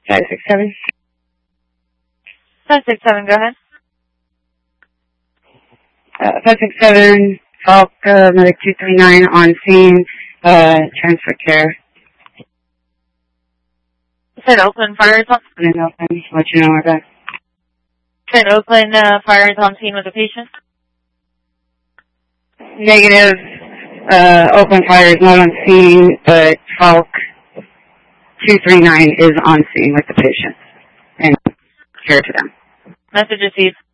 567. 567, go ahead. 567, Falk, medic 239 on scene, transfer care. Said Oakland Fire is on. Oakland, let you know we're back. Said Oakland Fire is on scene with a patient. Negative, Oakland Fire is not on scene, but Falk 239 is on scene with the patient and care to them. Message received.